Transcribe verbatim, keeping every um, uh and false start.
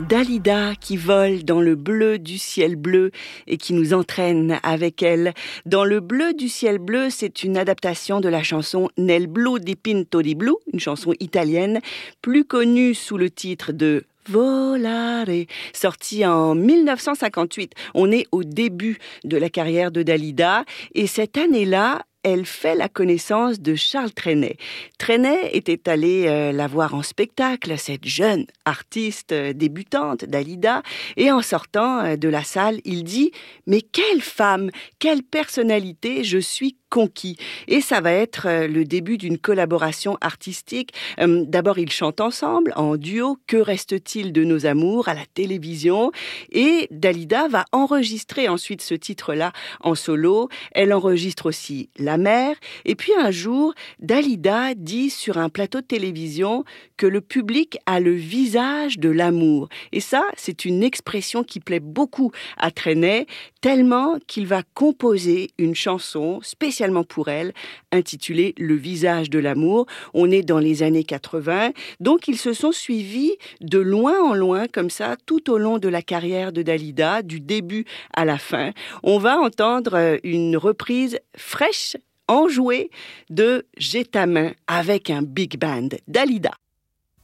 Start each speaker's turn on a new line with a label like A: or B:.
A: Dalida qui vole dans le bleu du ciel bleu et qui nous entraîne avec elle. Dans le bleu du ciel bleu, c'est une adaptation de la chanson Nel blu di Pinto di Blu, une chanson italienne, plus connue sous le titre de Volare, sorti en dix-neuf cent cinquante-huit. On est au début de la carrière de Dalida et cette année-là, elle fait la connaissance de Charles Trenet. Trenet était allé euh, la voir en spectacle, cette jeune artiste euh, débutante, Dalida, et en sortant euh, de la salle, il dit « Mais quelle femme, quelle personnalité, je suis conquis !» Et ça va être euh, le début d'une collaboration artistique. Euh, d'abord, ils chantent ensemble, en duo, « Que reste-t-il de nos amours ?» à la télévision. Et Dalida va enregistrer ensuite ce titre-là en solo. Elle enregistre aussi la La mer. Et puis un jour, Dalida dit sur un plateau de télévision que le public a le visage de l'amour. Et ça, c'est une expression qui plaît beaucoup à Trenet, tellement qu'il va composer une chanson spécialement pour elle, intitulée Le visage de l'amour. On est dans les années quatre-vingts, donc ils se sont suivis de loin en loin, comme ça, tout au long de la carrière de Dalida, du début à la fin. On va entendre une reprise fraîche, enjouée de J'ai ta main avec un big band. Dalida.